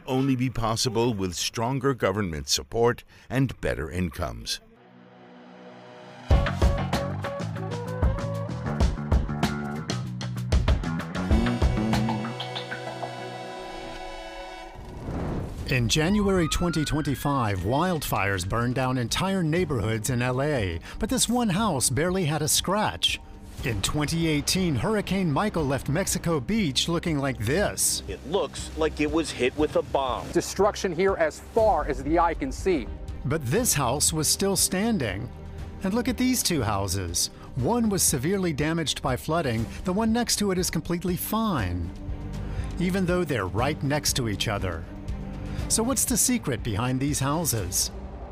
only be possible with stronger government support and better incomes. In January 2025, wildfires burned down entire neighborhoods in LA, but this one house barely had a scratch. In 2018, Hurricane Michael left Mexico Beach looking like this. It looks like it was hit with a bomb. Destruction here as far as the eye can see. But this house was still standing. And look at these two houses. One was severely damaged by flooding, the one next to it is completely fine, even though they're right next to each other. So what's the secret behind these houses?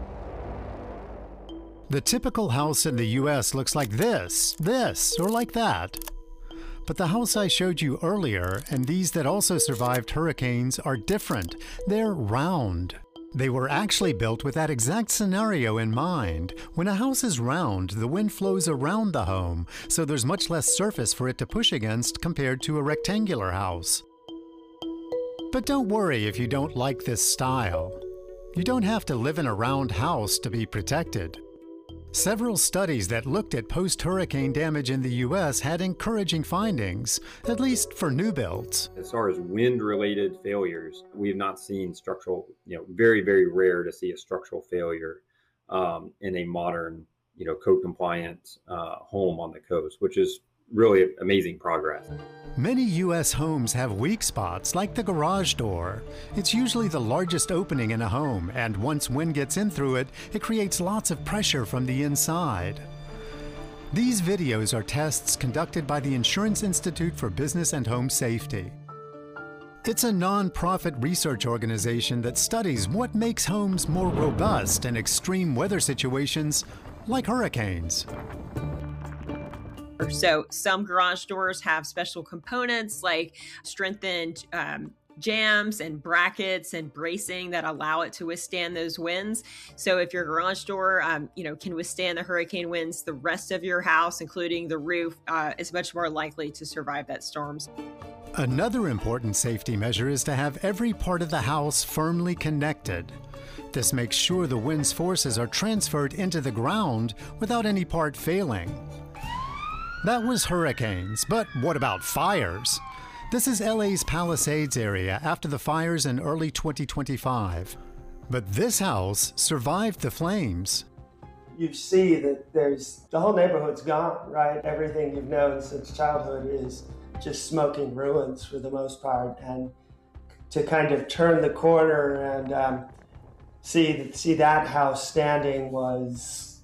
The typical house in the US looks like this, or like that. But the house I showed you earlier, and these that also survived hurricanes, are different. They're round. They were actually built with that exact scenario in mind. When a house is round, the wind flows around the home, so there's much less surface for it to push against compared to a rectangular house. But don't worry if you don't like this style. You don't have to live in a round house to be protected. Several studies that looked at post-hurricane damage in the US had encouraging findings, at least for new builds. As far as wind-related failures, we have not seen structural, very, very rare to see a structural failure in a modern, code-compliant home on the coast, which is really amazing progress. Many U.S. homes have weak spots, like the garage door. It's usually the largest opening in a home, and once wind gets in through it, it creates lots of pressure from the inside. These videos are tests conducted by the Insurance Institute for Business and Home Safety. It's a non-profit research organization that studies what makes homes more robust in extreme weather situations like hurricanes. So some garage doors have special components like strengthened jambs and brackets and bracing that allow it to withstand those winds. So if your garage door, can withstand the hurricane winds, the rest of your house, including the roof, is much more likely to survive that storms. Another important safety measure is to have every part of the house firmly connected. This makes sure the wind's forces are transferred into the ground without any part failing. That was hurricanes, but what about fires? This is LA's Palisades area after the fires in early 2025. But this house survived the flames. You see that the whole neighborhood's gone, right? Everything you've known since childhood is just smoking ruins for the most part. And to kind of turn the corner and see that house standing was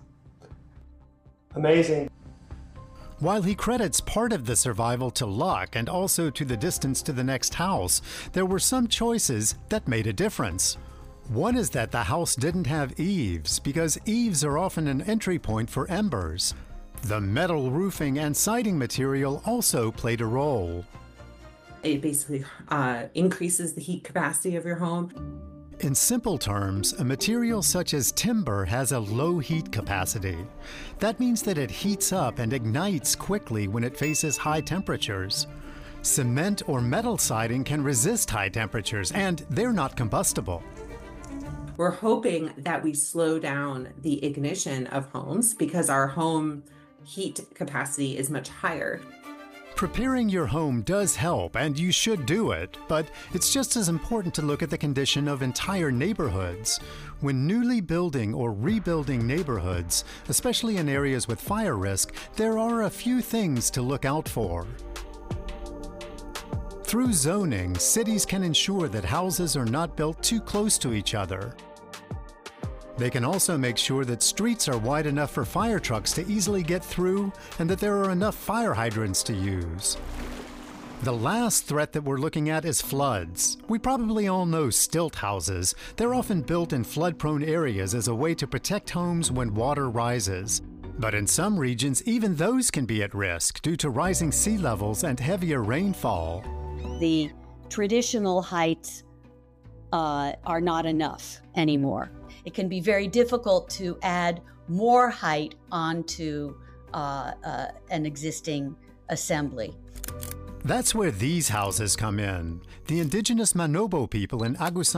amazing. While he credits part of the survival to luck and also to the distance to the next house, there were some choices that made a difference. One is that the house didn't have eaves, because eaves are often an entry point for embers. The metal roofing and siding material also played a role. It basically increases the heat capacity of your home. In simple terms, a material such as timber has a low heat capacity. That means that it heats up and ignites quickly when it faces high temperatures. Cement or metal siding can resist high temperatures, and they're not combustible. We're hoping that we slow down the ignition of homes because our home heat capacity is much higher. Preparing your home does help, and you should do it, but it's just as important to look at the condition of entire neighborhoods. When newly building or rebuilding neighborhoods, especially in areas with fire risk, there are a few things to look out for. Through zoning, cities can ensure that houses are not built too close to each other. They can also make sure that streets are wide enough for fire trucks to easily get through and that there are enough fire hydrants to use. The last threat that we're looking at is floods. We probably all know stilt houses. They're often built in flood-prone areas as a way to protect homes when water rises. But in some regions, even those can be at risk due to rising sea levels and heavier rainfall. The traditional heights are not enough anymore. It can be very difficult to add more height onto an existing assembly. That's where these houses come in. The indigenous Manobo people in Agusan